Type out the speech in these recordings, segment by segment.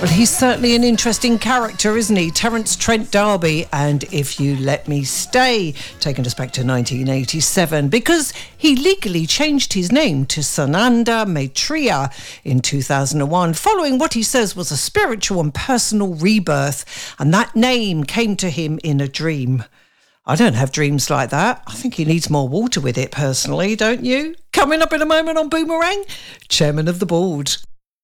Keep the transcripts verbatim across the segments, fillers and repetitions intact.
Well, he's certainly an interesting character, isn't he? Terence Trent D'Arby and If You Let Me Stay, taking us back to nineteen eighty-seven, because he legally changed his name to Sananda Maitreya in two thousand one, following what he says was a spiritual and personal rebirth, and that name came to him in a dream. I don't have dreams like that. I think he needs more water with it, personally, don't you? Coming up in a moment on Boomerang, Chairman of the Board.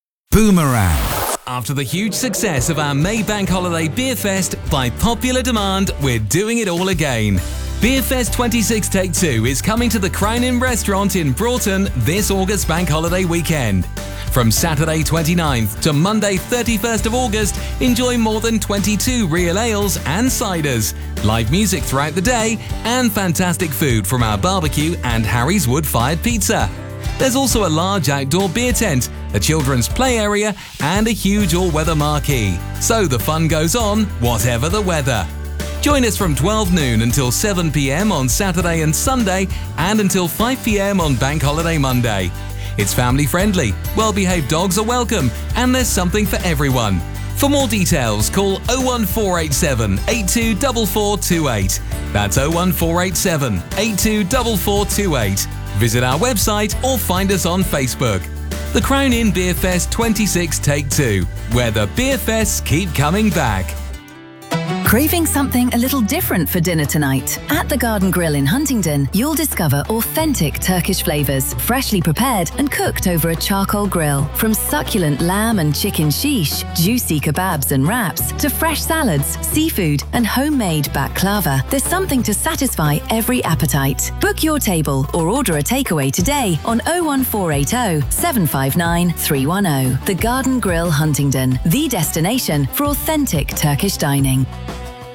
Boomerang. After the huge success of our May Bank Holiday Beer Fest, by popular demand, we're doing it all again. Beer Fest twenty-six Take Two is coming to the Crown Inn restaurant in Broughton this August Bank Holiday weekend. From Saturday twenty-ninth to Monday thirty-first of August, enjoy more than twenty-two real ales and ciders, live music throughout the day, and fantastic food from our barbecue and Harry's wood-fired pizza. There's also a large outdoor beer tent, a children's play area, and a huge all-weather marquee. So the fun goes on, whatever the weather. Join us from twelve noon until seven p.m. on Saturday and Sunday, and until five p.m. on Bank Holiday Monday. It's family-friendly, well-behaved dogs are welcome, and there's something for everyone. For more details, call oh one four eight seven, eight two four four two eight. That's oh one four eight seven, eight two four four two eight. Visit our website or find us on Facebook. The Crown Inn Beer Fest twenty-six Take Two, where the beer fests keep coming back. Craving something a little different for dinner tonight? At the Garden Grill in Huntingdon, you'll discover authentic Turkish flavours, freshly prepared and cooked over a charcoal grill. From succulent lamb and chicken shish, juicy kebabs and wraps, to fresh salads, seafood and homemade baklava, there's something to satisfy every appetite. Book your table or order a takeaway today on oh one four eight oh, seven five nine, three one oh. The Garden Grill Huntingdon, the destination for authentic Turkish dining.